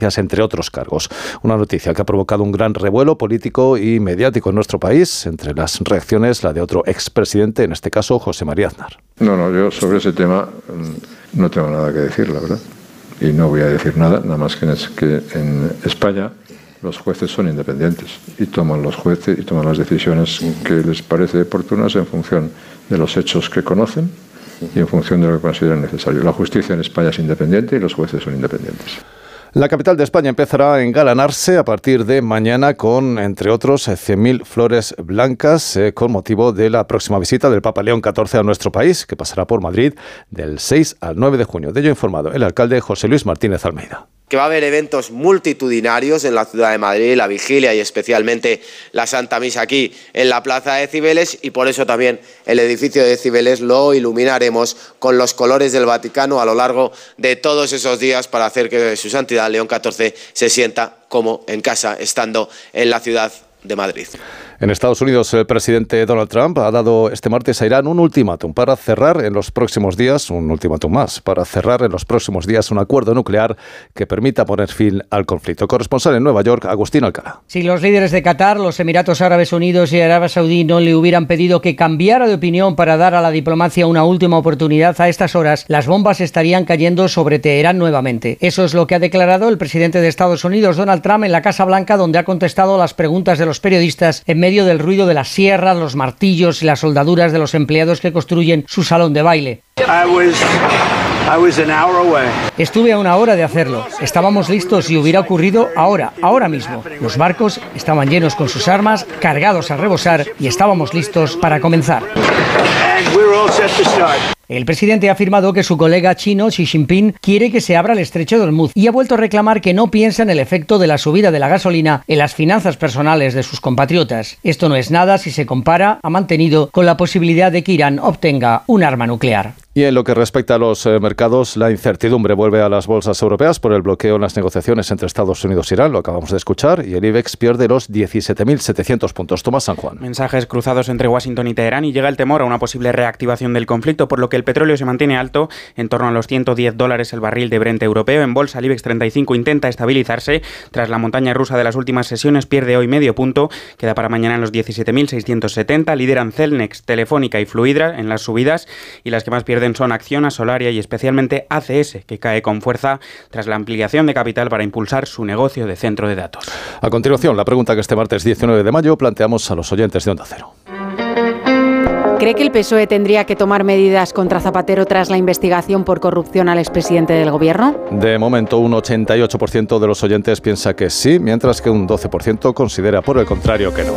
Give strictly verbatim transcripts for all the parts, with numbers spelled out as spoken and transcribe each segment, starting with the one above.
entre otros cargos. Una noticia que ha provocado un gran revuelo político y mediático en nuestro país. Entre las reacciones, la de otro expresidente, en este caso José María Aznar. No, no, yo sobre ese tema no tengo nada que decir, la verdad. Y no voy a decir nada, nada más que en, que en España los jueces son independientes y toman los jueces y toman las decisiones que les parece oportunas en función de los hechos que conocen y en función de lo que consideran necesario. La justicia en España es independiente y los jueces son independientes. La capital de España empezará a engalanarse a partir de mañana con, entre otros, cien mil flores blancas eh, con motivo de la próxima visita del Papa León catorce a nuestro país, que pasará por Madrid del seis al nueve de junio. De ello ha informado el alcalde José Luis Martínez Almeida. Que va a haber eventos multitudinarios en la ciudad de Madrid, la vigilia y especialmente la Santa Misa aquí en la Plaza de Cibeles, y por eso también el edificio de Cibeles lo iluminaremos con los colores del Vaticano a lo largo de todos esos días para hacer que su santidad León catorce se sienta como en casa, estando en la ciudad de Madrid. En Estados Unidos, el presidente Donald Trump ha dado este martes a Irán un ultimátum para cerrar en los próximos días, un ultimátum más, para cerrar en los próximos días un acuerdo nuclear que permita poner fin al conflicto. Corresponsal en Nueva York, Agustín Alcalá. Si los líderes de Qatar, los Emiratos Árabes Unidos y Arabia Saudí no le hubieran pedido que cambiara de opinión para dar a la diplomacia una última oportunidad a estas horas, las bombas estarían cayendo sobre Teherán nuevamente. Eso es lo que ha declarado el presidente de Estados Unidos, Donald Trump, en la Casa Blanca, donde ha contestado las preguntas de los periodistas en medio del ruido de las sierras, los martillos y las soldaduras de los empleados que construyen su salón de baile. I was, I was an hour away. Estuve a una hora de hacerlo. Estábamos listos y hubiera ocurrido ahora, ahora mismo. Los barcos estaban llenos con sus armas, cargados a rebosar, y estábamos listos para comenzar. And we're all set to start. El presidente ha afirmado que su colega chino, Xi Jinping, quiere que se abra el estrecho de Hormuz y ha vuelto a reclamar que no piensa en el efecto de la subida de la gasolina en las finanzas personales de sus compatriotas. Esto no es nada si se compara, ha mantenido, con la posibilidad de que Irán obtenga un arma nuclear. Y en lo que respecta a los eh, mercados, la incertidumbre vuelve a las bolsas europeas por el bloqueo en las negociaciones entre Estados Unidos e Irán, lo acabamos de escuchar, y el IBEX pierde los diecisiete mil setecientos puntos. Tomás San Juan. Mensajes cruzados entre Washington y Teherán y llega el temor a una posible reactivación del conflicto, por lo que el petróleo se mantiene alto, en torno a los ciento diez dólares el barril de Brent europeo. En bolsa, el IBEX treinta y cinco intenta estabilizarse. Tras la montaña rusa de las últimas sesiones, pierde hoy medio punto, queda para mañana en los diecisiete mil seiscientos setenta. Lideran Celnex, Telefónica y Fluidra en las subidas, y las que más pierden son Acciona, Solaria y especialmente A C S, que cae con fuerza tras la ampliación de capital para impulsar su negocio de centro de datos. A continuación, la pregunta que este martes diecinueve de mayo planteamos a los oyentes de Onda Cero. ¿Cree que el P S O E tendría que tomar medidas contra Zapatero tras la investigación por corrupción al expresidente del Gobierno? De momento, un ochenta y ocho por ciento de los oyentes piensa que sí, mientras que un doce por ciento considera por el contrario que no.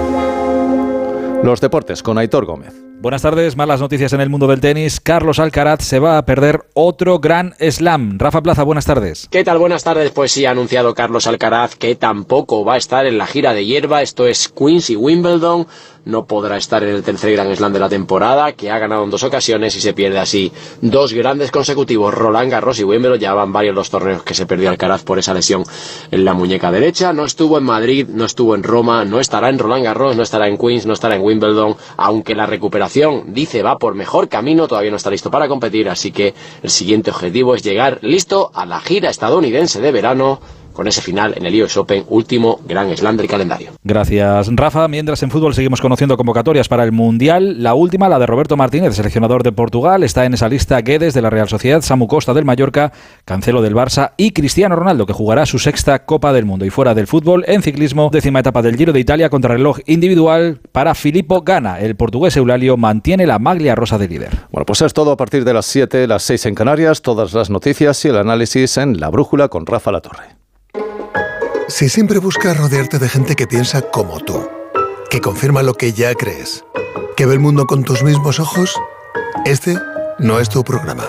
Los deportes con Aitor Gómez. Buenas tardes, malas noticias en el mundo del tenis. Carlos Alcaraz se va a perder otro Grand Slam. Rafa Plaza, buenas tardes. ¿Qué tal? Buenas tardes. Pues sí, ha anunciado Carlos Alcaraz que tampoco va a estar en la gira de hierba. Esto es Queens y Wimbledon. No podrá estar en el tercer Grand Slam de la temporada, que ha ganado en dos ocasiones y se pierde así dos grandes consecutivos. Roland Garros y Wimbledon, ya van varios los torneos que se perdió Alcaraz por esa lesión en la muñeca derecha. No estuvo en Madrid, no estuvo en Roma, no estará en Roland Garros, no estará en Queens, no estará en Wimbledon, aunque la recuperación, dice, va por mejor camino, todavía no está listo para competir, así que el siguiente objetivo es llegar listo a la gira estadounidense de verano, con ese final en el U S Open, último Grand Slam del calendario. Gracias, Rafa. Mientras en fútbol seguimos conociendo convocatorias para el Mundial. La última, la de Roberto Martínez, seleccionador de Portugal. Está en esa lista Guedes de la Real Sociedad, Samu Costa del Mallorca, Cancelo del Barça y Cristiano Ronaldo, que jugará su sexta Copa del Mundo. Y fuera del fútbol, en ciclismo, décima etapa del Giro de Italia, contrarreloj individual para Filippo Ganna. El portugués Eulalio mantiene la maglia rosa de líder. Bueno, pues es todo a partir de las siete, las seis en Canarias. Todas las noticias y el análisis en La Brújula con Rafa Latorre. Si siempre buscas rodearte de gente que piensa como tú, que confirma lo que ya crees, que ve el mundo con tus mismos ojos, este no es tu programa.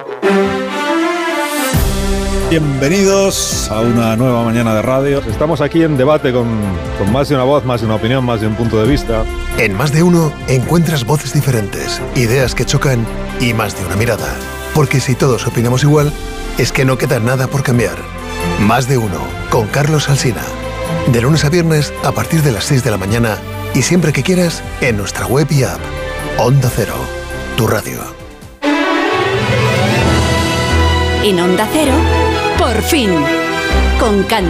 Bienvenidos a una nueva mañana de radio. Estamos aquí en debate con, con más de una voz, más de una opinión, más de un punto de vista. En Más de Uno encuentras voces diferentes, ideas que chocan y más de una mirada. Porque si todos opinamos igual, es que no queda nada por cambiar. Más de Uno, con Carlos Alsina. De lunes a viernes a partir de las seis de la mañana y siempre que quieras en nuestra web y app. Onda Cero, tu radio. En Onda Cero, por fin, con Can